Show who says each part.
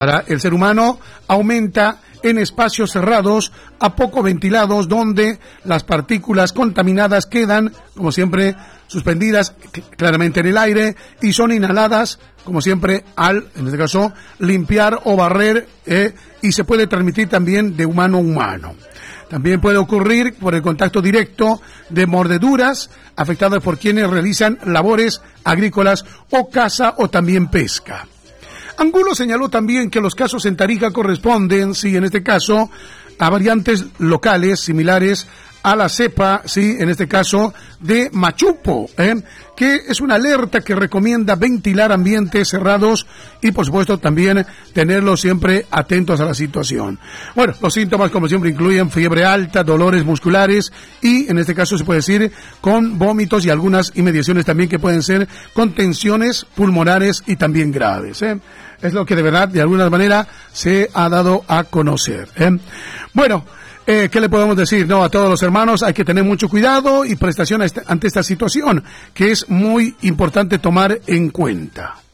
Speaker 1: El ser humano aumenta en espacios cerrados, a poco ventilados, donde las partículas contaminadas quedan, como siempre, suspendidas claramente en el aire y son inhaladas, como siempre, en este caso, limpiar o barrer, y se puede transmitir también de humano a humano. También puede ocurrir por el contacto directo de mordeduras afectadas por quienes realizan labores agrícolas o caza o también pesca. Angulo señaló también que los casos en Tarija corresponden, sí, en este caso, a variantes locales similares a la cepa, sí, en este caso, de Machupo, que es una alerta que recomienda ventilar ambientes cerrados y, por supuesto, también tenerlos siempre atentos a la situación. Bueno, los síntomas, como siempre, incluyen fiebre alta, dolores musculares y, en este caso, se puede decir, con vómitos y algunas inmediaciones también que pueden ser con tensiones pulmonares y también graves. Es lo que de verdad, de alguna manera, se ha dado a conocer. Bueno, ¿qué le podemos decir? No, a todos los hermanos hay que tener mucho cuidado y prestación ante esta situación, que es muy importante tomar en cuenta.